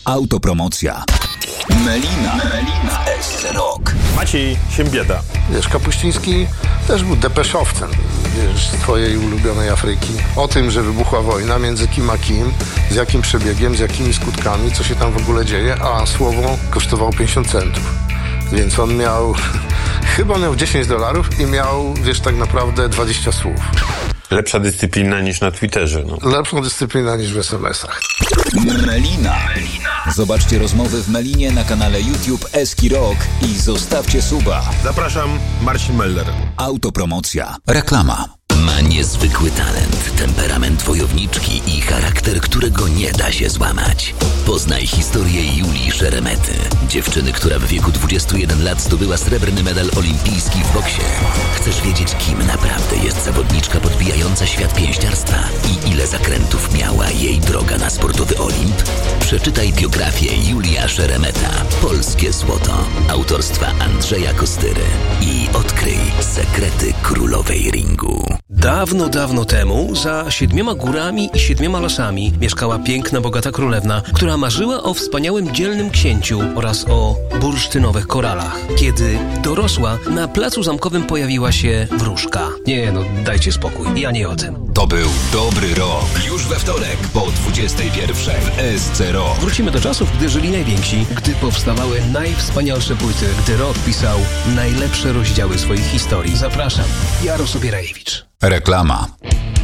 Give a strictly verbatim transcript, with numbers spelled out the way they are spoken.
Autopromocja. Melina. Melina w S C Rock. Maciej Siembieda. Wiesz, Kapuściński też był depeszowcem, wiesz, z twojej ulubionej Afryki. O tym, że wybuchła wojna między kim a kim, z jakim przebiegiem, z jakimi skutkami, co się tam w ogóle dzieje, a słowo kosztowało pięćdziesiąt centów. Więc on miał, chyba miał dziesięć dolarów i miał, wiesz, tak naprawdę dwadzieścia słów. Lepsza dyscyplina niż na Twitterze. No. Lepszą dyscyplina niż w es em esach. Melina. Zobaczcie rozmowy w Melinie na kanale YouTube Eski Rock i zostawcie suba. Zapraszam, Marcin Melder. Autopromocja. Reklama. Ma niezwykły talent, temperament wojowniczki i charakter, którego nie da się złamać. Poznaj historię Julii Szeremety, dziewczyny, która w wieku dwudziestu jeden lat zdobyła srebrny medal olimpijski w boksie. Chcesz wiedzieć, kim naprawdę jest zawodniczka podbijająca świat pięściarstwa i ile zakrętów miała jej droga na sportowy Olimp? Przeczytaj biografię Julia Szeremeta, Polskie Złoto, autorstwa Andrzeja Kostyry i odkryj sekrety królowej ringu. Dawno, dawno temu, za siedmioma górami i siedmioma lasami mieszkała piękna, bogata królewna, która marzyła o wspaniałym, dzielnym księciu oraz o bursztynowych koralach. Kiedy dorosła, na placu zamkowym pojawiła się wróżka. Nie no, dajcie spokój, ja nie o tym. To był dobry rok. Już we wtorek po dwudziestej pierwszej w S C Rock. Wrócimy do czasów, gdy żyli najwięksi, gdy powstawały najwspanialsze płyty, gdy rock pisał najlepsze rozdziały swoich historii. Zapraszam, Jarosław Bierajewicz. Reklama.